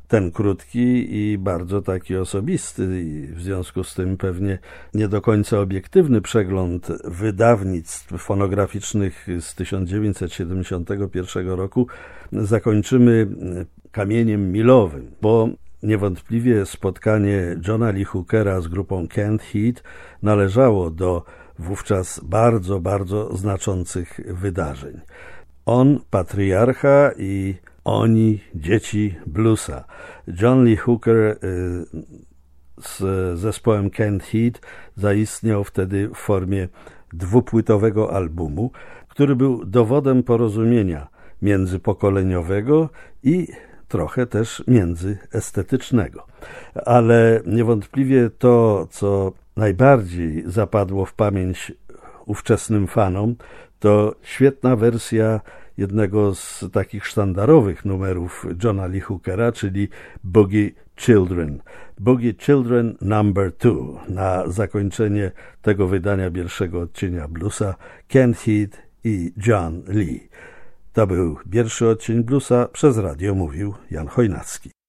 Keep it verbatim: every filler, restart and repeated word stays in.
ten krótki i bardzo taki osobisty i w związku z tym pewnie nie do końca obiektywny przegląd wydawnictw fonograficznych z tysiąc dziewięćset siedemdziesiątego pierwszego roku zakończymy kamieniem milowym, bo niewątpliwie spotkanie Johna Lee Hookera z grupą Canned Heat należało do wówczas bardzo, bardzo znaczących wydarzeń. On, patriarcha, i oni, dzieci bluesa. John Lee Hooker z zespołem Canned Heat zaistniał wtedy w formie dwupłytowego albumu, który był dowodem porozumienia międzypokoleniowego i trochę też międzyestetycznego. Ale niewątpliwie to, co najbardziej zapadło w pamięć ówczesnym fanom, to świetna wersja jednego z takich sztandarowych numerów Johna Lee Hookera, czyli Boogie Children. Boogie Children number two. Na zakończenie tego wydania pierwszego odcienia bluesa Canned Heat i John Lee. To był pierwszy odcień bluesa, przez radio mówił Jan Chojnacki.